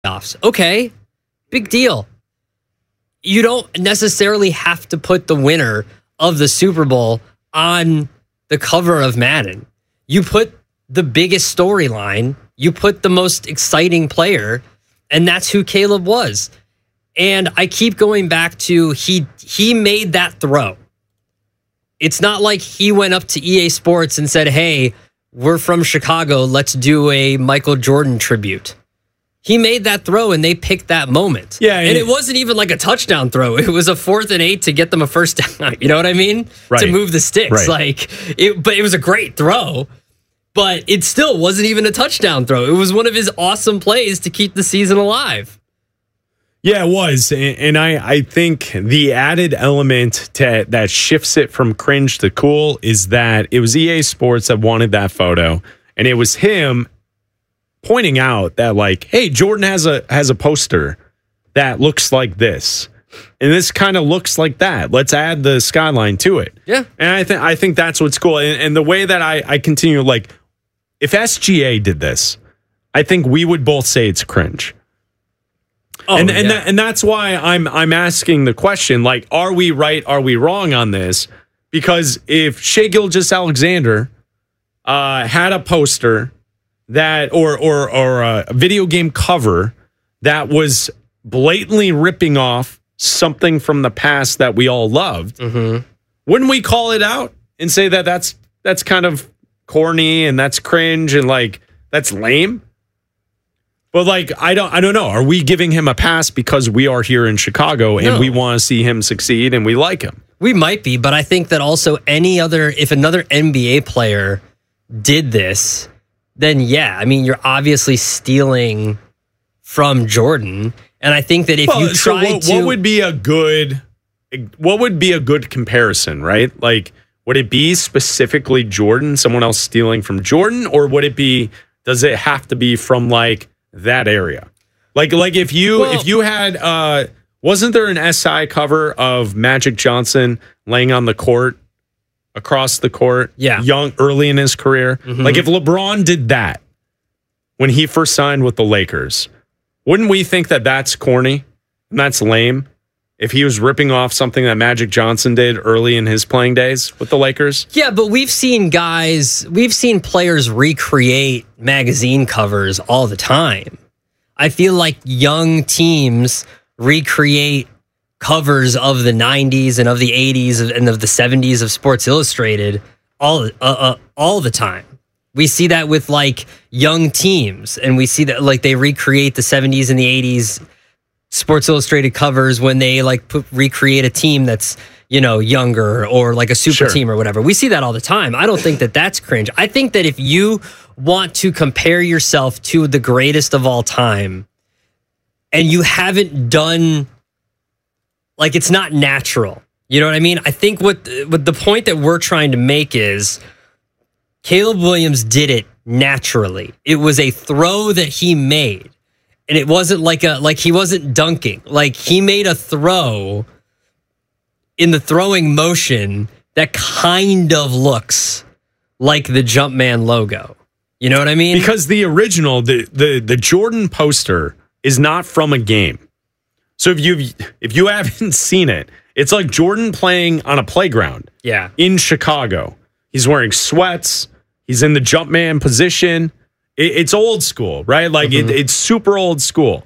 playoffs. Okay, big deal. You don't necessarily have to put the winner of the Super Bowl on the cover of Madden. You put the biggest storyline, you put the most exciting player, and that's who Caleb was. And I keep going back to he made that throw. It's not like he went up to EA Sports and said, hey, we're from Chicago, let's do a Michael Jordan tribute. He made that throw and they picked that moment. Yeah, and it wasn't even like a touchdown throw. It was a 4th and 8 to get them a first down. You know what I mean? Right. To move the sticks. Right. But it was a great throw. But it still wasn't even a touchdown throw. It was one of his awesome plays to keep the season alive. Yeah, it was. And I think the added element that shifts it from cringe to cool is that it was EA Sports that wanted that photo. And it was him pointing out that, like, hey, Jordan has a poster that looks like this. And this kind of looks like that. Let's add the skyline to it. Yeah. And I think that's what's cool. And the way that I continue, like, if SGA did this, I think we would both say it's cringe. Oh, and that's why I'm asking the question, like, are we right? Are we wrong on this? Because if Shai Gilgeous-Alexander had a poster that or a video game cover that was blatantly ripping off something from the past that we all loved, wouldn't we call it out and say that that's kind of corny and that's cringe and like that's lame? But like I don't know. Are we giving him a pass because we are here in Chicago and we want to see him succeed and we like him? We might be, but I think that also if another NBA player did this, then yeah, I mean, you're obviously stealing from Jordan. And I think that if you try what would be a good comparison, right? Like, would it be specifically Jordan, someone else stealing from Jordan, or does it have to be from like that area? Like if you had wasn't there an SI cover of Magic Johnson laying on the court, across the court, early in his career? Like if LeBron did that when he first signed with the Lakers, wouldn't we think that that's corny and that's lame if he was ripping off something that Magic Johnson did early in his playing days with the Lakers? Yeah, but we've seen players recreate magazine covers all the time. I feel like young teams recreate covers of the 90s and of the 80s and of the 70s of Sports Illustrated all the time. We see that with like young teams, and we see that like they recreate the 70s and the 80s Sports Illustrated covers when they like recreate a team that's, younger or like a super team or whatever. We see that all the time. I don't think that that's cringe. I think that if you want to compare yourself to the greatest of all time and you haven't done, like, it's not natural. You know what I mean? I think what the point that we're trying to make is Caleb Williams did it naturally. It was a throw that he made. And it wasn't like he wasn't dunking. Like, he made a throw in the throwing motion that kind of looks like the Jumpman logo. You know what I mean? Because the original, the Jordan poster is not from a game. So if you haven't seen it, it's like Jordan playing on a playground. Yeah. In Chicago. He's wearing sweats. He's in the Jumpman position. It's old school, right? Like it's super old school.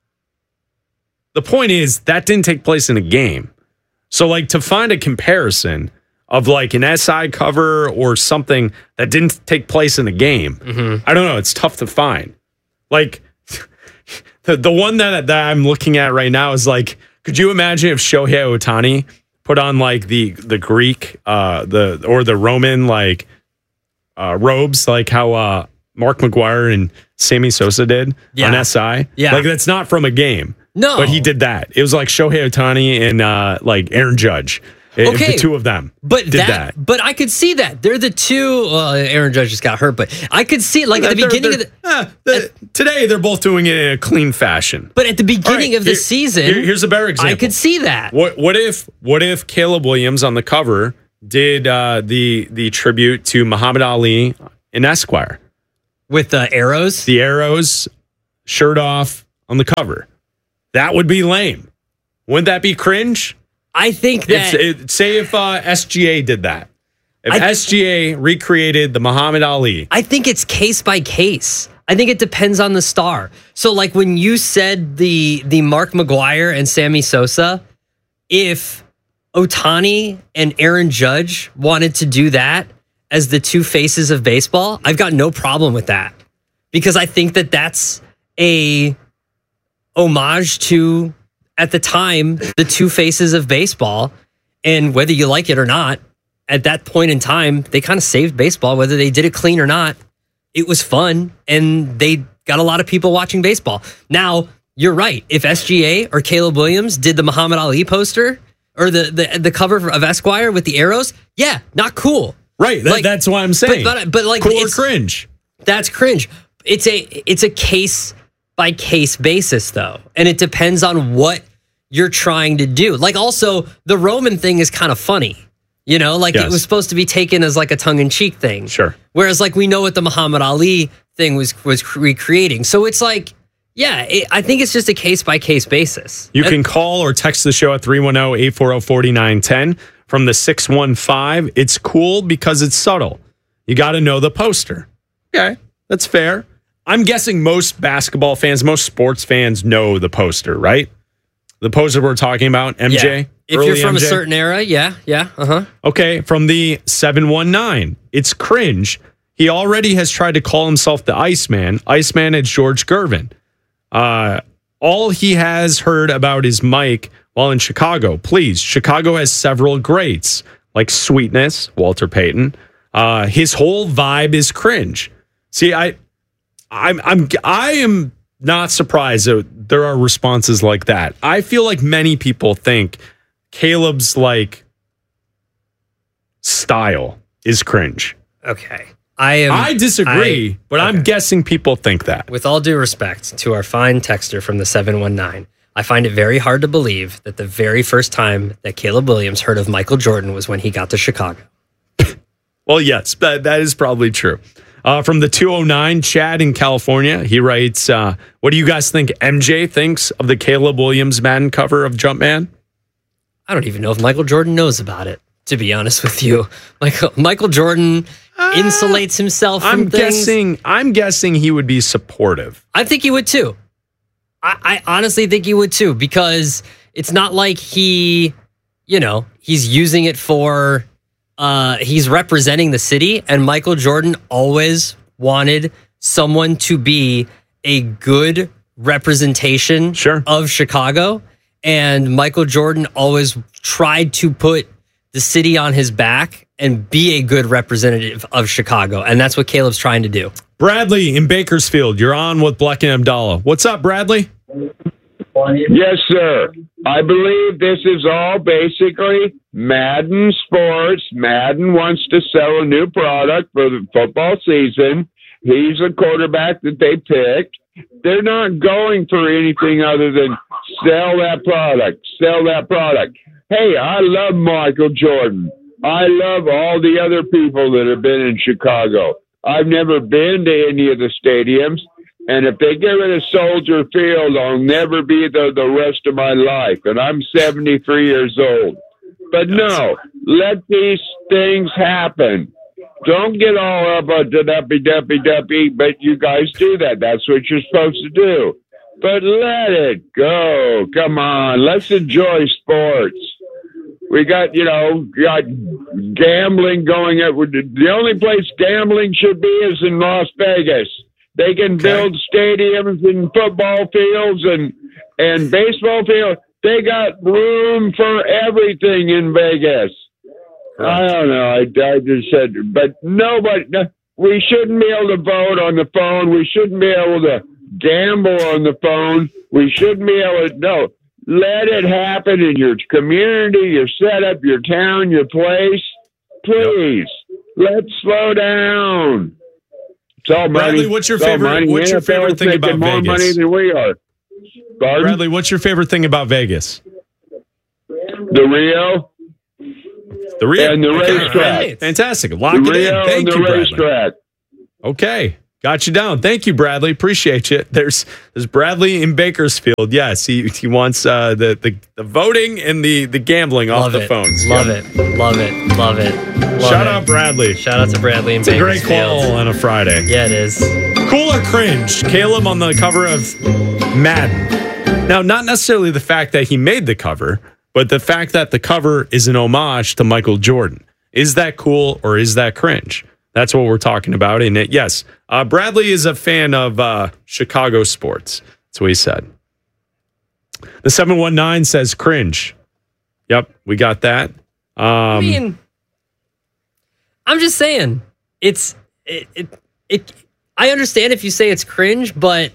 The point is that didn't take place in a game. So like to find a comparison of like an SI cover or something that didn't take place in a game, I don't know. It's tough to find. Like the one that I'm looking at right now is like, could you imagine if Shohei Ohtani put on like the Greek the Roman like robes, like how Mark McGuire and Sammy Sosa did on SI? Yeah. Like that's not from a game. No. But he did that. It was like Shohei Ohtani and like Aaron Judge. Okay. The two of them did that. But I could see that. They're the two. Well, Aaron Judge just got hurt, but I could see like at the beginning of today they're both doing it in a clean fashion. But at the beginning of the season, here's a better example. I could see that. What if Caleb Williams on the cover did the tribute to Muhammad Ali in Esquire with the arrows? The arrows, shirt off, on the cover. That would be lame. Wouldn't that be cringe? I think that... Say if SGA did that. If SGA recreated the Muhammad Ali. I think it's case by case. I think it depends on the star. So like when you said the Mark McGwire and Sammy Sosa, if Ohtani and Aaron Judge wanted to do that as the two faces of baseball, I've got no problem with that. Because I think that that's a homage to, at the time, the two faces of baseball. And whether you like it or not, at that point in time, they kind of saved baseball, whether they did it clean or not. It was fun, and they got a lot of people watching baseball. Now, you're right. If SGA or Caleb Williams did the Muhammad Ali poster or the cover of Esquire with the arrows, yeah, not cool. Right. That's what I'm saying. But like, cool or cringe? That's cringe. It's a case by case basis, though, and it depends on what you're trying to do. Like, also, the Roman thing is kind of funny. You know, like It was supposed to be taken as like a tongue-in-cheek thing. Sure. Whereas like we know what the Muhammad Ali thing was recreating. So it's like, yeah, I think it's just a case-by-case basis. You can call or text the show at 310-840-4910 from the 615. It's cool because it's subtle. You got to know the poster. Okay, that's fair. I'm guessing most basketball fans, most sports fans know the poster, right? The poster we're talking about, MJ? Yeah. If you're from MJ? A certain era, yeah, uh-huh. Okay, from the 719, it's cringe. He already has tried to call himself the Iceman. Iceman is George Gervin. All he has heard about is Mike while in Chicago. Please, Chicago has several greats, like Sweetness, Walter Payton. His whole vibe is cringe. See, I am not surprised that there are responses like that. I feel like many people think Caleb's like style is cringe. Okay. I disagree, but okay. I'm guessing people think that. With all due respect to our fine texter from the 719, I find it very hard to believe that the very first time that Caleb Williams heard of Michael Jordan was when he got to Chicago. Well, yes, that is probably true. From the 209, Chad in California, he writes, what do you guys think MJ thinks of the Caleb Williams Madden cover of Jumpman? I don't even know if Michael Jordan knows about it, to be honest with you. Michael Jordan insulates himself from things. I'm guessing he would be supportive. I think he would too. I honestly think he would too, because it's not like he's using it for, he's representing the city, and Michael Jordan always wanted someone to be a good representation of Chicago. And Michael Jordan always tried to put the city on his back and be a good representative of Chicago. And that's what Caleb's trying to do. Bradley in Bakersfield, you're on with Black and Abdallah. What's up, Bradley? Yes, sir. I believe this is all basically Madden Sports. Madden wants to sell a new product for the football season. He's a quarterback that they picked. They're not going for anything other than sell that product. Hey, I love Michael Jordan. I love all the other people that have been in Chicago. I've never been to any of the stadiums. And if they get rid of Soldier Field, I'll never be there the rest of my life. And I'm 73 years old. But no, let these things happen. Don't get all up on the duppy, but you guys do that. That's what you're supposed to do. But let it go. Come on, let's enjoy sports. We got gambling going. The only place gambling should be is in Las Vegas. They can build stadiums and football fields and baseball fields. They got room for everything in Vegas. I don't know. I just said, but we shouldn't be able to vote on the phone. We shouldn't be able to gamble on the phone. We shouldn't be able to, no. Let it happen in your community, your setup, your town, your place. Please, let's slow down. It's all money. Bradley, what's your favorite thing about more Vegas? Money than we are. Pardon? Bradley, what's your favorite thing about Vegas? The Rio. The Rio and the racetrack. Fantastic. Lock it in. Thank you, Bradley. Racetrack. Okay. Got you down. Thank you, Bradley. Appreciate you. There's Bradley in Bakersfield. Yes, he wants the voting and the gambling off the phones. Love it. Shout out Bradley. Shout out to Bradley in Bakersfield. It's a great call on a Friday. Yeah, it is. Cool or cringe? Caleb on the cover of Madden. Now, not necessarily the fact that he made the cover, but the fact that the cover is an homage to Michael Jordan. Is that cool or is that cringe? That's what we're talking about. And yes, Bradley is a fan of Chicago sports. That's what he said. The 719 says cringe. Yep, we got that. I mean, I'm just saying, I understand if you say it's cringe, but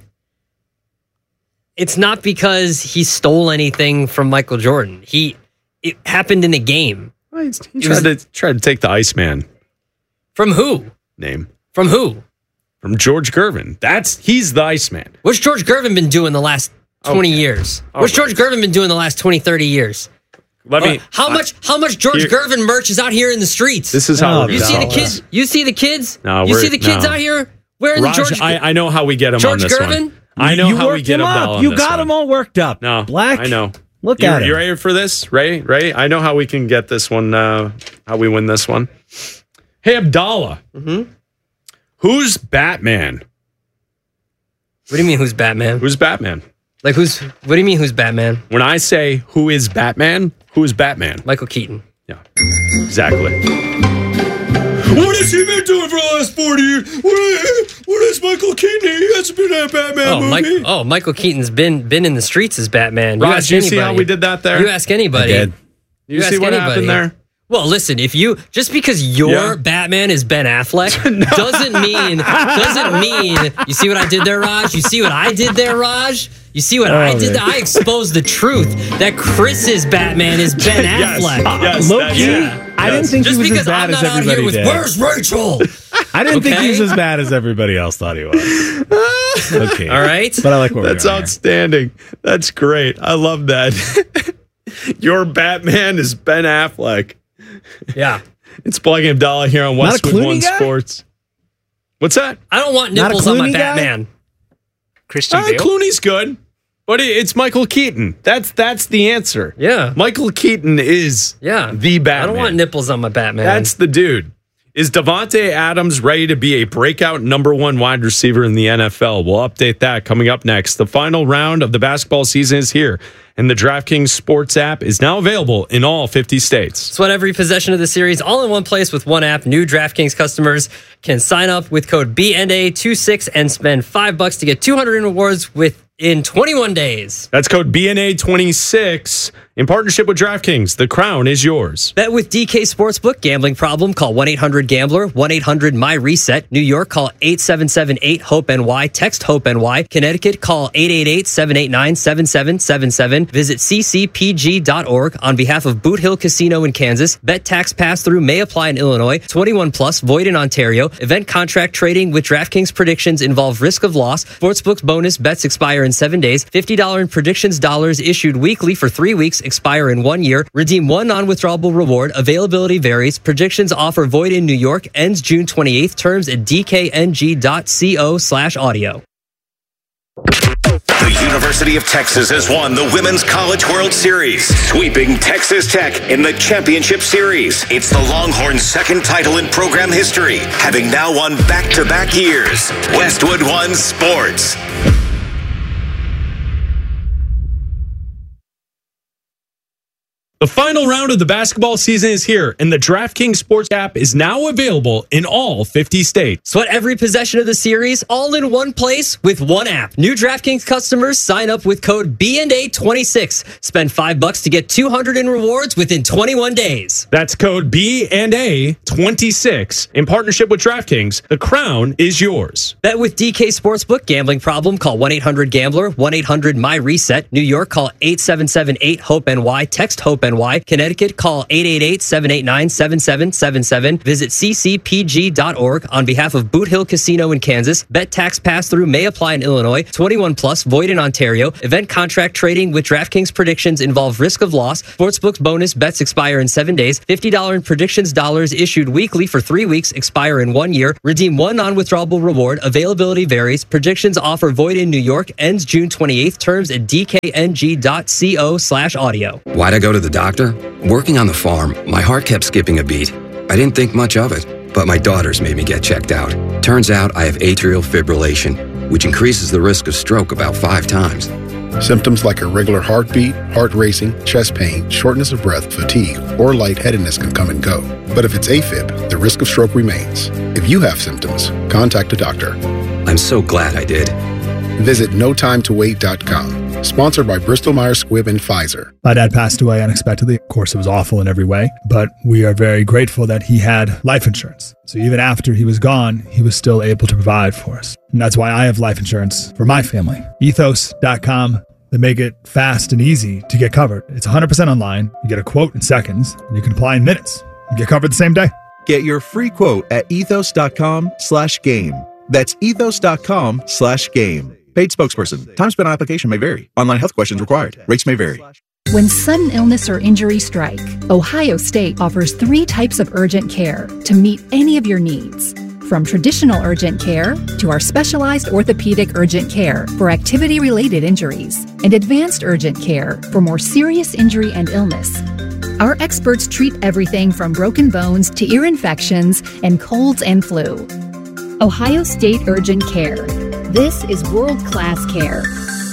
it's not because he stole anything from Michael Jordan. It happened in a game. He tried to take the Iceman. From who? Name. From who? From George Gervin. He's the Iceman. What's George Gervin been doing the last 20 years? What's George Gervin been doing the last 20, 30 years? How much George Gervin merch is out here in the streets? This is how you see the kids. You see the kids. No, you see the kids out here wearing Raj, the George. I know how we get him George on this Gervin? one. I know how we get him on You got him all worked up. No, Black. I know. Look at it. You ready for this, Ray? Ray, I know how we can get this one. How we win this one. Hey, Abdallah. Mm-hmm. Who's Batman? What do you mean, who's Batman? Who's Batman? Like, what do you mean, who's Batman? When I say who is Batman, who is Batman? Michael Keaton. Yeah, exactly. What has he been doing for the last 40 years? What is Michael Keaton? He hasn't been in a Batman movie. Michael Keaton's been in the streets as Batman. Raj, you see how we did that there? You ask anybody. I did. You see what happened there? Well, listen, just because your Batman is Ben Affleck doesn't mean you see what I did there, Raj? You see what I did there, Raj? You see what I did there? I exposed the truth that Chris's Batman is Ben Affleck. I didn't think he was as bad as everybody did. Where's Rachel? I didn't think he was as bad as everybody else thought he was. Okay. All right. But I like what That's outstanding. That's great. I love that. Your Batman is Ben Affleck. Yeah. It's Plug and Abdallah here on Westwood One Sports. What's that? I don't want nipples on my Batman. Christian Bale? Clooney's good, but it's Michael Keaton. That's the answer. Yeah. Michael Keaton is the Batman. I don't want nipples on my Batman. That's the dude. Is Davante Adams ready to be a breakout number one wide receiver in the NFL? We'll update that coming up next. The final round of the basketball season is here, and the DraftKings Sports app is now available in all 50 states. Sweat every possession of the series all in one place with one app. New DraftKings customers can sign up with code BNA26 and spend $5 to get 200 in rewards within 21 days. That's code BNA26 in partnership with DraftKings. The crown is yours. Bet with DK Sportsbook. Gambling problem? Call 1-800-GAMBLER. 1-800-MY-RESET. New York, call 877-8-HOPE-NY. Text HOPE-NY. Connecticut, call 888-789-7777. Visit ccpg.org on behalf of Boot Hill Casino in Kansas. Bet tax pass-through may apply in Illinois. 21 plus, void in Ontario. Event contract trading with DraftKings predictions involve risk of loss. Sportsbook's bonus bets expire in 7 days. $50 in predictions dollars issued weekly for 3 weeks. Expire in 1 year. Redeem one non-withdrawable reward. Availability varies. Predictions offer void in New York. Ends June 28th. Terms at dkng.co/audio. The University of Texas has won the Women's College World Series, sweeping Texas Tech in the championship series. It's the Longhorns' second title in program history, having now won back-to-back years. Westwood One Sports. The final round of the basketball season is here, and the DraftKings Sports app is now available in all 50 states. Sweat every possession of the series all in one place with one app. New DraftKings customers sign up with code BNA26. Spend $5 to get 200 in rewards within 21 days. That's code BNA26 in partnership with DraftKings. The crown is yours. Bet with DK Sportsbook. Gambling problem? Call 1-800-GAMBLER. 1-800-MY-RESET. New York, call 877-8-HOPE-NY. Text HOPE-NY. CCPG.org.NY. Connecticut, call 888-789-7777. Visit ccpg.org on behalf of Boot Hill Casino in Kansas. Bet tax pass-through may apply in Illinois. 21 plus, void in Ontario. Event contract trading with DraftKings predictions involve risk of loss. Sportsbook bonus bets expire in 7 days. $50 in predictions dollars issued weekly for 3 weeks, expire in 1 year. Redeem one non-withdrawable reward. Availability varies. Predictions offer void in New York. Ends June 28th. Terms at dkng.co/audio. Why'd I go to the doctor? Working on the farm, my heart kept skipping a beat. I didn't think much of it, but my daughters made me get checked out. Turns out I have atrial fibrillation, which increases the risk of stroke about 5 times. Symptoms like irregular heartbeat, heart racing, chest pain, shortness of breath, fatigue, or lightheadedness can come and go. But if it's AFib, the risk of stroke remains. If you have symptoms, contact a doctor. I'm so glad I did. Visit notimetowait.com. Sponsored by Bristol-Myers Squibb and Pfizer. My dad passed away unexpectedly. Of course, it was awful in every way, but we are very grateful that he had life insurance. So even after he was gone, he was still able to provide for us. And that's why I have life insurance for my family. Ethos.com. They make it fast and easy to get covered. It's 100% online. You get a quote in seconds, and you can apply in minutes. You get covered the same day. Get your free quote at ethos.com/game. That's ethos.com/game. Paid spokesperson. Time spent on application may vary. Online health questions required. Rates may vary. When sudden illness or injury strike, Ohio State offers 3 types of urgent care to meet any of your needs. From traditional urgent care to our specialized orthopedic urgent care for activity-related injuries and advanced urgent care for more serious injury and illness. Our experts treat everything from broken bones to ear infections and colds and flu. Ohio State Urgent Care. This is world-class care.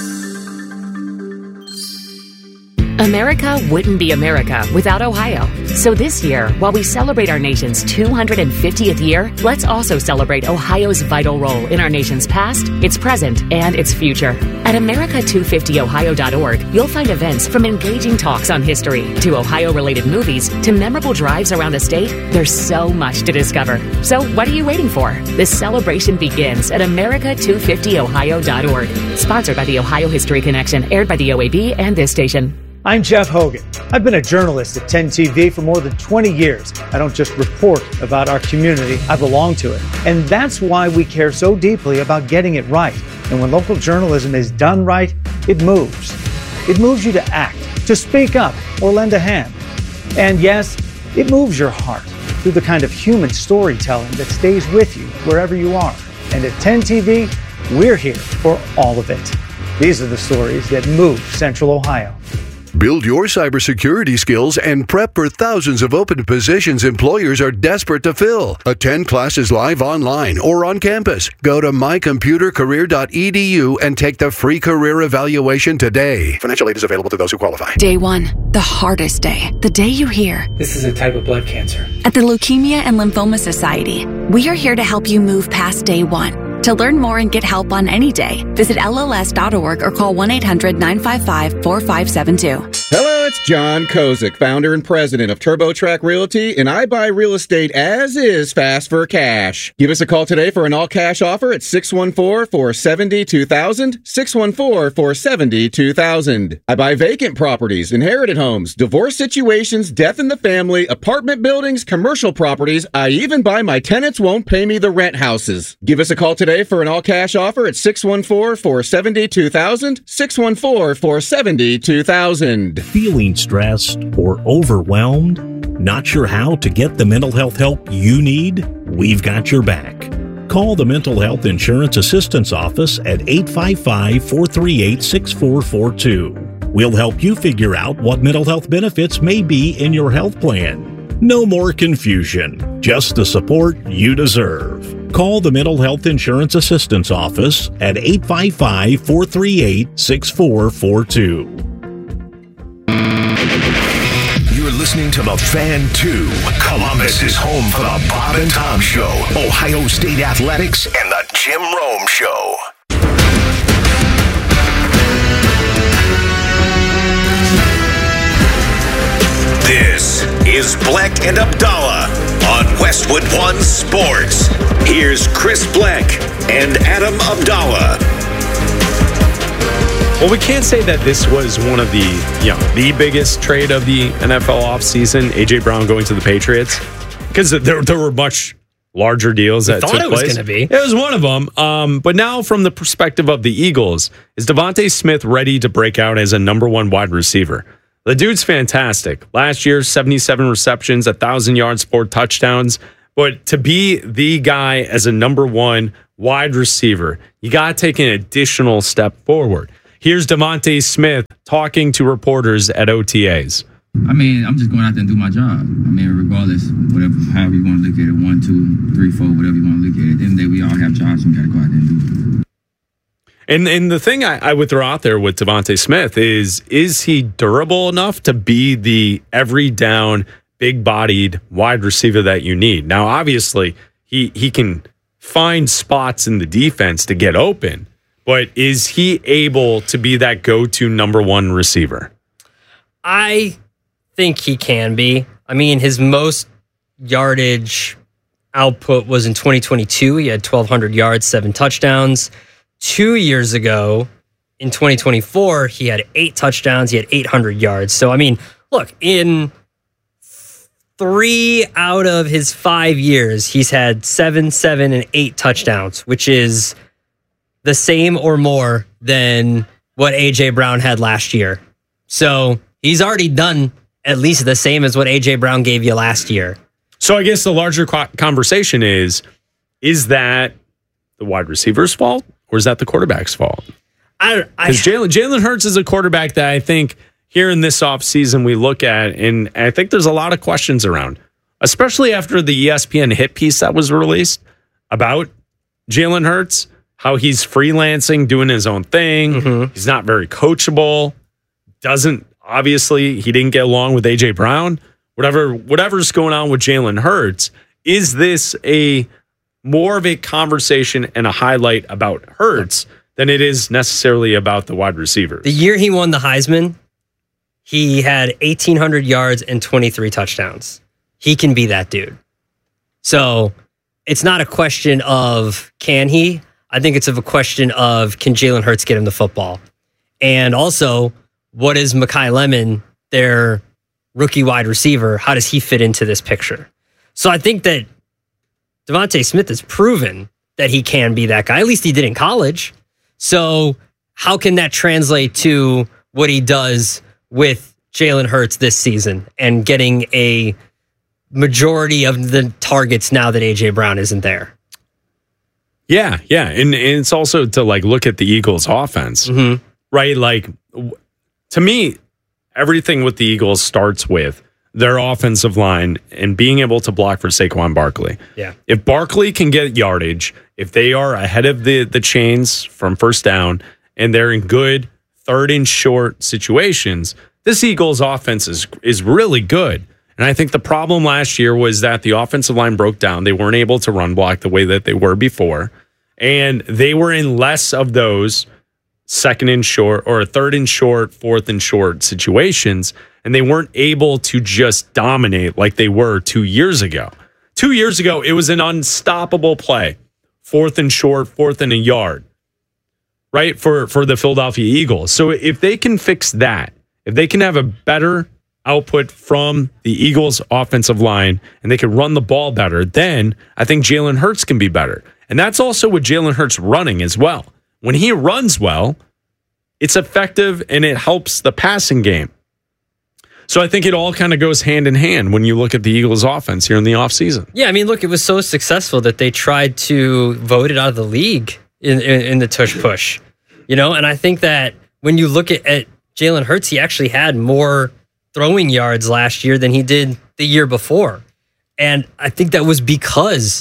America wouldn't be America without Ohio. So this year, while we celebrate our nation's 250th year, let's also celebrate Ohio's vital role in our nation's past, its present, and its future. At America250ohio.org, you'll find events from engaging talks on history to Ohio-related movies to memorable drives around the state. There's so much to discover. So what are you waiting for? This celebration begins at America250ohio.org. Sponsored by the Ohio History Connection, aired by the OAB and this station. I'm Jeff Hogan. I've been a journalist at 10 TV for more than 20 years. I don't just report about our community, I belong to it. And that's why we care so deeply about getting it right. And when local journalism is done right, it moves. It moves you to act, to speak up, or lend a hand. And yes, it moves your heart through the kind of human storytelling that stays with you wherever you are. And at 10 TV, we're here for all of it. These are the stories that move Central Ohio. Build your cybersecurity skills and prep for thousands of open positions employers are desperate to fill. Attend classes live online or on campus. Go to mycomputercareer.edu and take the free career evaluation today. Financial aid is available to those who qualify. Day 1, the hardest day. The day you hear, "This is a type of blood cancer." At the Leukemia and Lymphoma Society, we are here to help you move past day 1. To learn more and get help on any day, visit LLS.org or call 1-800-955-4572. Hello, it's John Kozik, founder and president of TurboTrack Realty, and I buy real estate as is fast for cash. Give us a call today for an all-cash offer at 614-470-2000, 614-470-2000. I buy vacant properties, inherited homes, divorce situations, death in the family, apartment buildings, commercial properties. I even buy my tenants won't pay me the rent houses. Give us a call today for an all-cash offer at 614-470-2000, 614-470-2000. Feeling stressed or overwhelmed? Not sure how to get the mental health help you need? We've got your back. Call the Mental Health Insurance Assistance Office at 855-438-6442. We'll help you figure out what mental health benefits may be in your health plan. No more confusion, just the support you deserve. Call the Mental Health Insurance Assistance Office at 855-438-6442. You're listening to The Fan 2. Columbus is home for the Bob and Tom Show, Ohio State Athletics, and the Jim Rome Show. This is Bleck and Abdallah on Westwood One Sports. Here's Chris Bleck and Adam Abdallah. Well, we can't say that this was one of the biggest trade of the NFL offseason, A.J. Brown going to the Patriots, because there were much larger deals that took place. Thought it was going to be. It was one of them. But now from the perspective of the Eagles, is Devontae Smith ready to break out as a number one wide receiver? The dude's fantastic. Last year, 77 receptions, 1,000 yards, 4 touchdowns. But to be the guy as a number one wide receiver, you got to take an additional step forward. Here's Devontae Smith talking to reporters at OTAs. I mean, I'm just going out there and do my job. I mean, regardless, however you want to look at it, 1, 2, 3, 4, whatever you want to look at it. At the end of the day, we all have jobs and we got to go out there and do it. And the thing I would throw out there with Devontae Smith is he durable enough to be the every down, big-bodied wide receiver that you need? Now, obviously, he can find spots in the defense to get open, but is he able to be that go-to number one receiver? I think he can be. I mean, his most yardage output was in 2022. He had 1,200 yards, 7 touchdowns. 2 years ago, in 2024, he had 8 touchdowns. He had 800 yards. So, I mean, look, in 3 out of his 5 years, he's had 7, 7, and 8 touchdowns, which is the same or more than what A.J. Brown had last year. So he's already done at least the same as what A.J. Brown gave you last year. So I guess the larger conversation is that the wide receiver's fault or is that the quarterback's fault? Because Jalen Hurts is a quarterback that I think here in this offseason we look at, and I think there's a lot of questions around, especially after the ESPN hit piece that was released about Jalen Hurts, how he's freelancing, doing his own thing. Mm-hmm. He's not very coachable. Obviously, he didn't get along with A.J. Brown. Whatever's going on with Jalen Hurts, is this more of a conversation and a highlight about Hurts than it is necessarily about the wide receivers? The year he won the Heisman, he had 1,800 yards and 23 touchdowns. He can be that dude. So it's not a question of can he. I think it's a question of can Jalen Hurts get him the football? And also, what is Mekhi Lemon, their rookie wide receiver? How does he fit into this picture? So I think that Devontae Smith has proven that he can be that guy. At least he did in college. So how can that translate to what he does with Jalen Hurts this season and getting a majority of the targets now that A.J. Brown isn't there? Yeah. And it's also to look at the Eagles offense, mm-hmm. right? To me, everything with the Eagles starts with their offensive line and being able to block for Saquon Barkley. Yeah. If Barkley can get yardage, if they are ahead of the chains from first down and they're in good third and short situations, this Eagles offense is really good. And I think the problem last year was that the offensive line broke down. They weren't able to run block the way that they were before. And they were in less of those second and short or third and short, fourth and short situations. And they weren't able to just dominate like they were 2 years ago. 2 years ago, it was an unstoppable play. Fourth and short, fourth and a yard, right? For the Philadelphia Eagles. So if they can fix that, if they can have a better output from the Eagles offensive line and they can run the ball better, then I think Jalen Hurts can be better. And that's also with Jalen Hurts running as well. When he runs well, it's effective and it helps the passing game. So I think it all kind of goes hand in hand when you look at the Eagles offense here in the offseason. Yeah, I mean, look, it was so successful that they tried to vote it out of the league in the tush push. And I think that when you look at Jalen Hurts, he actually had more throwing yards last year than he did the year before. And I think that was because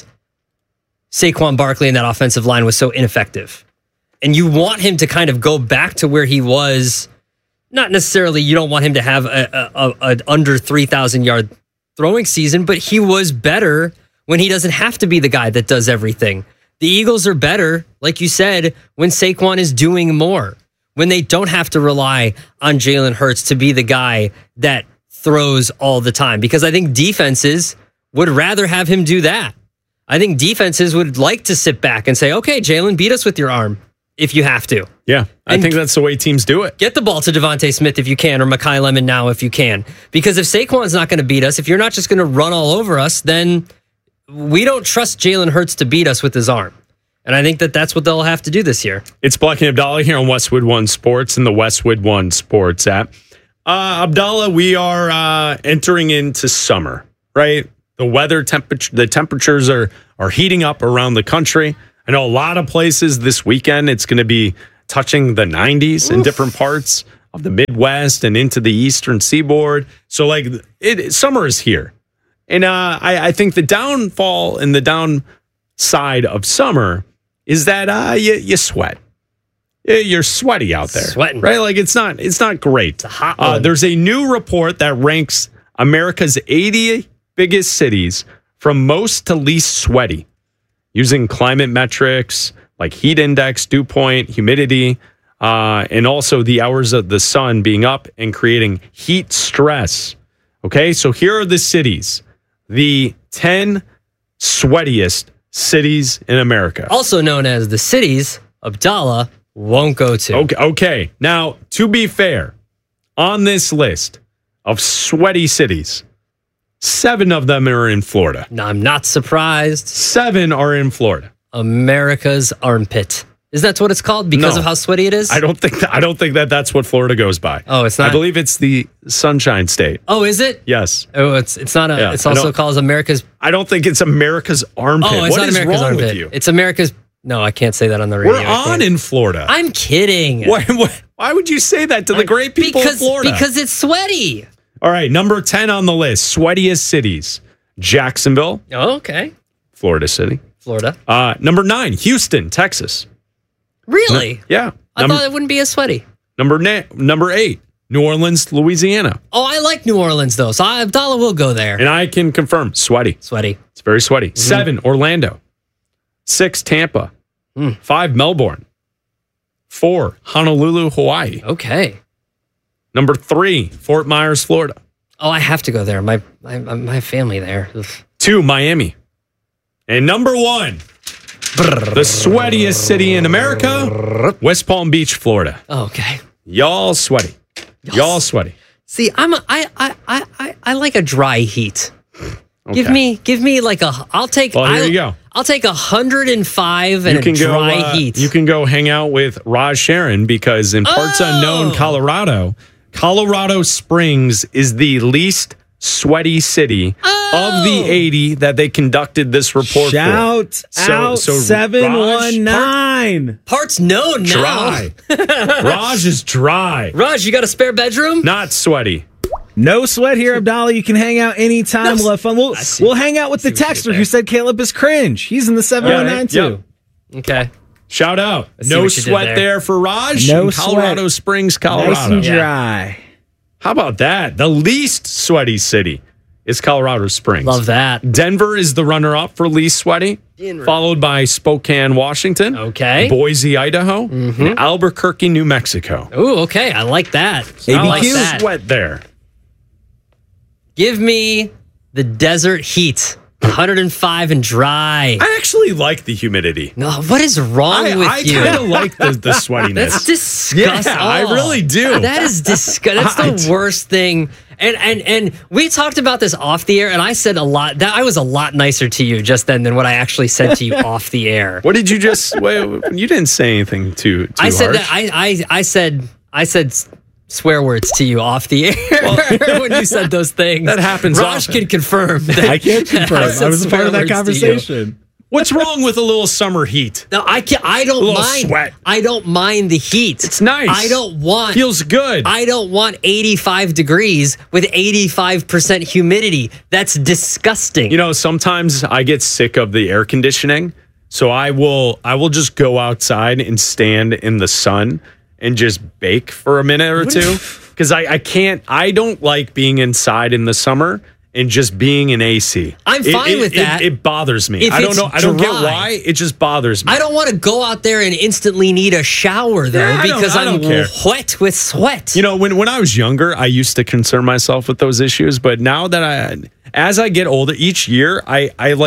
Saquon Barkley and that offensive line was so ineffective. And you want him to kind of go back to where he was. Not necessarily, you don't want him to have a under 3,000 yard throwing season, but he was better when he doesn't have to be the guy that does everything. The Eagles are better, like you said, when Saquon is doing more, when they don't have to rely on Jalen Hurts to be the guy that throws all the time. Because I think defenses would rather have him do that. I think defenses would like to sit back and say, okay, Jalen, beat us with your arm. if you have to. Yeah, I think that's the way teams do it. Get the ball to Devontae Smith if you can, or Mekhi Lemon now if you can. Because if Saquon's not going to beat us, if you're not just going to run all over us, then we don't trust Jalen Hurts to beat us with his arm. And I think that that's what they'll have to do this year. It's Black and Abdallah here on Westwood One Sports and the Westwood One Sports app. Abdallah, we are entering into summer, right? The temperatures are heating up around the country. I know a lot of places this weekend, it's going to be touching the 90s in different parts of the Midwest and into the Eastern Seaboard. So, summer is here. And I think the downfall and the downside of summer is that you sweat. You're sweaty out there. Sweating. Right? It's not great. It's a hot one. There's a new report that ranks America's 80 biggest cities from most to least sweaty, using climate metrics like heat index, dew point, humidity, and also the hours of the sun being up and creating heat stress. Okay, so here are the cities, the 10 sweatiest cities in America. Also known as the cities Abdallah won't go to. Okay. Now, to be fair, on this list of sweaty cities, 7 of them are in Florida. No, I'm not surprised. 7 are in Florida. America's armpit. Is that what it's called because of how sweaty it is? I don't think that's what Florida goes by. Oh, it's not. I believe it's the Sunshine State. Oh, is it? Yes. Oh, it's not a. Yeah, it's also called America's. I don't think it's America's armpit. Oh, it's what not is America's wrong armpit. with you? It's America's. No, I can't say that on the radio. We're on in Florida. I'm kidding. Why would you say that to the great people of Florida? Because it's sweaty. All right, number 10 on the list, sweatiest cities. Jacksonville. Oh, okay. Florida City. Florida. Number 9, Houston, Texas. Really? Yeah. I thought it wouldn't be as sweaty. Number 8, New Orleans, Louisiana. Oh, I like New Orleans, though, so Abdallah will go there. And I can confirm, sweaty. Sweaty. It's very sweaty. 7, Orlando. 6, Tampa. 5, Melbourne. 4, Honolulu, Hawaii. Okay. Number 3, Fort Myers, Florida. Oh, I have to go there. My family there. 2, Miami. And number 1, the sweatiest city in America, West Palm Beach, Florida. Okay. Y'all sweaty. Y'all sweaty. See, I like a dry heat. Okay. Give me like a. I'll take. Well, here you go. I'll take 105 and a dry heat. You can go hang out with Raj Sharon because in parts unknown Colorado Springs is the least sweaty city of the 80 that they conducted this report Shout out 719. Parts known now. Dry. Raj is dry. Raj, you got a spare bedroom? Not sweaty. No sweat here, Abdallah. You can hang out anytime. We'll have fun. We'll hang out with the texter who said Caleb is cringe. He's in the 719 too. Yep. Okay. Shout out. No sweat there for Raj no in Colorado sweat. Springs, Colorado. Nice and dry. How about that? The least sweaty city is Colorado Springs. Love that. Denver is the runner-up for least sweaty, followed by Spokane, Washington. Okay. Boise, Idaho, and Albuquerque, New Mexico. Ooh, okay. I like that. I like that. Sweat there. Give me the desert heat. 105 and dry. I actually like the humidity. No, what is wrong with you? I kind of like the sweatiness. That's disgusting. Yeah, I really do. That is disgusting. That's the worst thing. And we talked about this off the air, and I said a lot. That I was a lot nicer to you just then than what I actually said to you off the air. What did you just? You didn't say anything too I said harsh. that I said swear words to you off the air when you said those things. That happens. Raj can confirm. I can't confirm. I was a part of that conversation. What's wrong with a little summer heat? No, I don't mind. Sweat. I don't mind the heat. It's nice. I don't want. Feels good. I don't want 85 degrees with 85% humidity. That's disgusting. You know, sometimes I get sick of the air conditioning, so I will just go outside and stand in the sun and just bake for a minute or two because I don't like being inside in the summer and just being in AC. I'm fine with that. It bothers me. If I don't it's know. I don't get dry. why. It just bothers me. I don't want to go out there and instantly need a shower though because I'm wet with sweat. You know, when I was younger, I used to concern myself with those issues, but now that as I get older, each year I like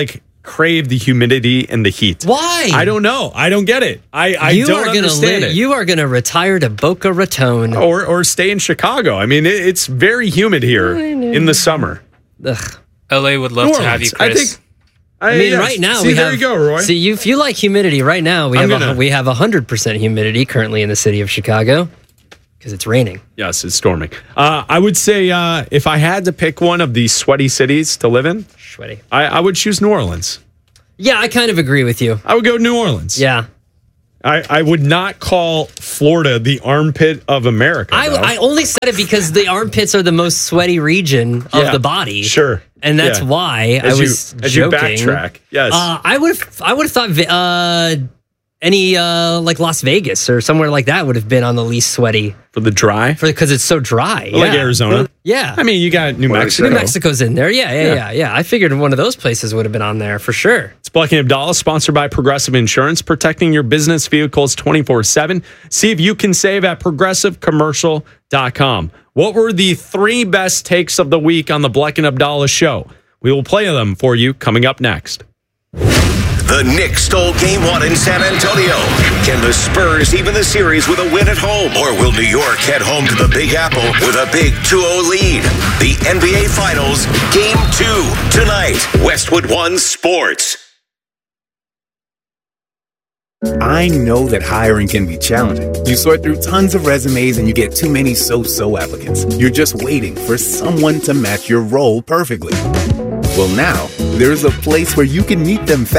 crave the humidity and the heat. Why? I don't know. I don't get it. I don't understand it. You are going to retire to Boca Raton. Or stay in Chicago. I mean, it's very humid here in the summer. Ugh. LA would love to have you, Chris. Right now we have. There you go, Roy. See, if you like humidity, right now we have 100% humidity currently in the city of Chicago because it's raining. Yes, it's storming. I would say if I had to pick one of these sweaty cities to live in, I would choose New Orleans. Yeah, I kind of agree with you. I would go New Orleans. Yeah. I would not call Florida the armpit of America. I only said it because the armpits are the most sweaty region of the body. Sure. And that's why I was as joking. you backtrack. Yes. I would have thought any like Las Vegas or somewhere like that would have been on the least sweaty. For the dry? Because it's so dry. Like Arizona? Yeah. I mean, you got New Mexico. New Mexico's in there. Yeah. I figured one of those places would have been on there for sure. It's Black and Abdallah, sponsored by Progressive Insurance, protecting your business vehicles 24/7. See if you can save at progressivecommercial.com. What were the 3 best takes of the week on the Black and Abdallah show? We will play them for you coming up next. The Knicks stole Game 1 in San Antonio. Can the Spurs even the series with a win at home? Or will New York head home to the Big Apple with a big 2-0 lead? The NBA Finals, Game 2, tonight. Westwood One Sports. I know that hiring can be challenging. You sort through tons of resumes and you get too many so-so applicants. You're just waiting for someone to match your role perfectly. Well, now, there's a place where you can meet them fast.